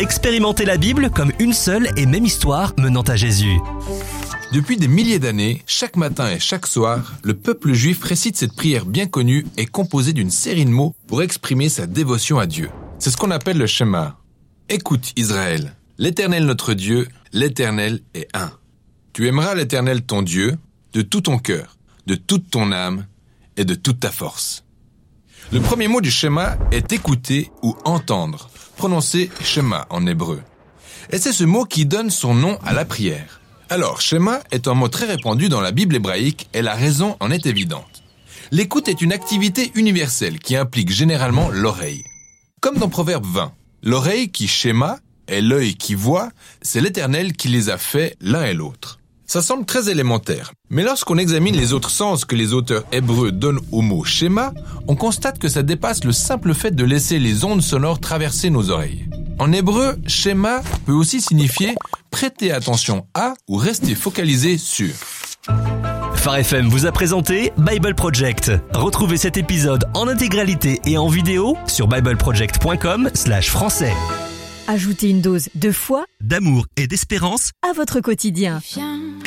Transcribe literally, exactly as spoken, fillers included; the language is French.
Expérimentez la Bible comme une seule et même histoire menant à Jésus. Depuis des milliers d'années, chaque matin et chaque soir, le peuple juif récite cette prière bien connue et composée d'une série de mots pour exprimer sa dévotion à Dieu. C'est ce qu'on appelle le Shema. Écoute Israël, l'Éternel notre Dieu, l'Éternel est un. Tu aimeras l'Éternel ton Dieu de tout ton cœur, de toute ton âme et de toute ta force. Le premier mot du Shema est écouter ou entendre, prononcé Shema en hébreu. Et c'est ce mot qui donne son nom à la prière. Alors, Shema est un mot très répandu dans la Bible hébraïque et la raison en est évidente. L'écoute est une activité universelle qui implique généralement l'oreille. Comme dans Proverbe vingt, l'oreille qui Shema et l'œil qui voit, c'est l'Éternel qui les a faits l'un et l'autre. Ça semble très élémentaire, mais lorsqu'on examine les autres sens que les auteurs hébreux donnent au mot Shema, on constate que ça dépasse le simple fait de laisser les ondes sonores traverser nos oreilles. En hébreu, Shema peut aussi signifier prêter attention à ou rester focalisé sur. Phare F M vous a présenté Bible Project. Retrouvez cet épisode en intégralité et en vidéo sur bibleproject point com slash français. Ajoutez une dose de foi, D'amour et d'espérance à votre quotidien.